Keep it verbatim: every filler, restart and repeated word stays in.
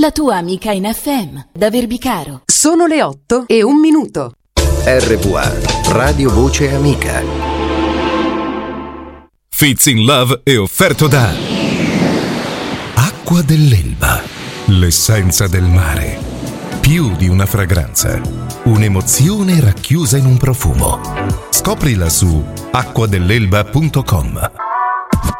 la tua amica in F M, da Verbicaro. Sono le otto e un minuto. R V A, Radio Voce Amica. Fits in Love è offerto da Acqua dell'Elba, l'essenza del mare. Più di una fragranza, un'emozione racchiusa in un profumo. Scoprila su acqua dell'elba punto com.